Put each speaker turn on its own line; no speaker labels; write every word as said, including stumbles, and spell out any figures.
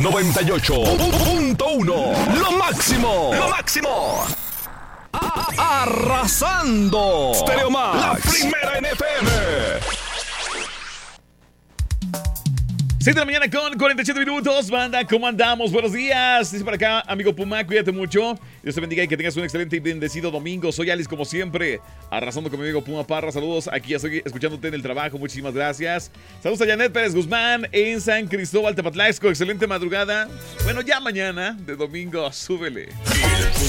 noventa y ocho punto uno. Lo máximo. Lo máximo. A- arrasando. Stereo Max. La primera en F M.
seis de la mañana con cuarenta y siete minutos. Banda, ¿cómo andamos? Buenos días. Dice para acá, amigo Puma, cuídate mucho. Dios te bendiga y que tengas un excelente y bendecido domingo. Soy Alice, como siempre, arrasando con mi amigo Puma Parra. Saludos, aquí estoy escuchándote en el trabajo. Muchísimas gracias. Saludos a Janet Pérez Guzmán en San Cristóbal, Tepatlaxco. Excelente madrugada. Bueno, ya mañana de domingo, súbele.